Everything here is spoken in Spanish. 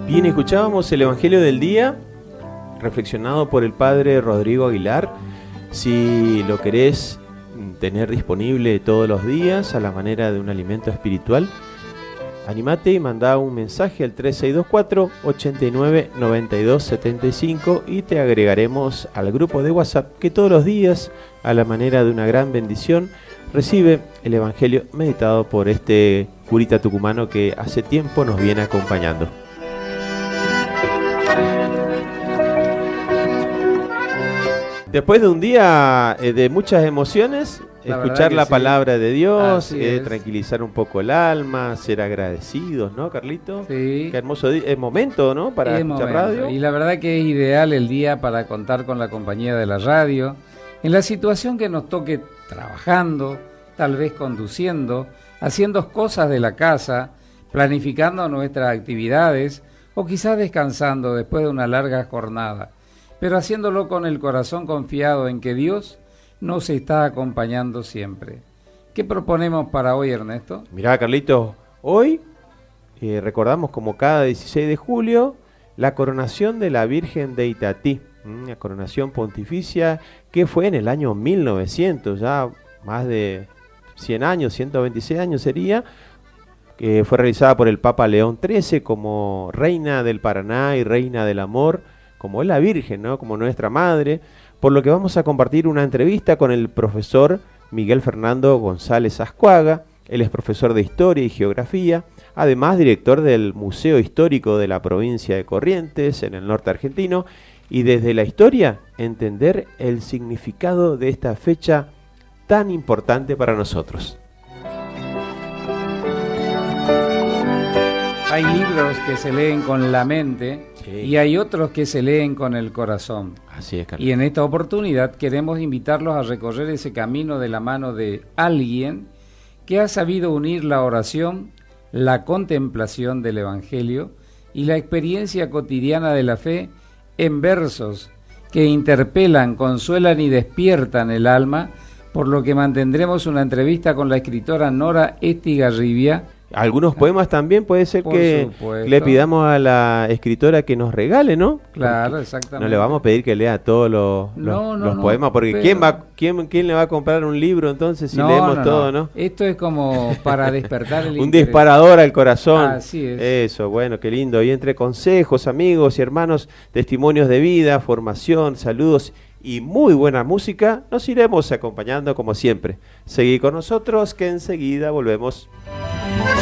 Bien, escuchábamos el Evangelio del día, reflexionado por el Padre Rodrigo Aguilar. Si lo querés tener disponible todos los días a la manera de un alimento espiritual, animate y mandá un mensaje al 3624-899275 y te agregaremos al grupo de WhatsApp que todos los días, a la manera de una gran bendición, recibe el Evangelio meditado por este curita tucumano que hace tiempo nos viene acompañando. Después de un día de muchas emociones, escuchar la palabra de Dios, tranquilizar un poco el alma, ser agradecidos, ¿no, Carlito? Sí. Qué hermoso momento, ¿no? Para escuchar radio. Y la verdad que es ideal el día para contar con la compañía de la radio, en la situación que nos toque trabajando, tal vez conduciendo, haciendo cosas de la casa, planificando nuestras actividades o quizás descansando después de una larga jornada, pero haciéndolo con el corazón confiado en que Dios nos está acompañando siempre. ¿Qué proponemos para hoy, Ernesto? Mirá, Carlitos, hoy recordamos como cada 16 de julio la coronación de la Virgen de Itatí, la coronación pontificia que fue en el año 1900, ya más de 100 años, 126 años sería, que fue realizada por el Papa León XIII como reina del Paraná y reina del amor, como es la Virgen, ¿no? Como nuestra madre, por lo que vamos a compartir una entrevista con el profesor Miguel Fernando González Ascuaga. Él es profesor de Historia y Geografía, además director del Museo Histórico de la provincia de Corrientes, en el norte argentino, y desde la historia entender el significado de esta fecha tan importante para nosotros. Hay libros que se leen con la mente, sí, y hay otros que se leen con el corazón. Así es, Carlos. Y en esta oportunidad queremos invitarlos a recorrer ese camino de la mano de alguien que ha sabido unir la oración, la contemplación del Evangelio y la experiencia cotidiana de la fe en versos que interpelan, consuelan y despiertan el alma, por lo que mantendremos una entrevista con la escritora Nora Estigarribia. Algunos poemas también puede ser que le pidamos a la escritora que nos regale, ¿no? Claro, porque exactamente. no le vamos a pedir que lea todos los poemas, porque pero ¿quién le va a comprar un libro entonces si leemos todo, no? Esto es como para despertar el un interés. Disparador al corazón. Así es. Eso, bueno, qué lindo. Y entre consejos, amigos y hermanos, testimonios de vida, formación, saludos y muy buena música, nos iremos acompañando como siempre. Seguí con nosotros que enseguida volvemos.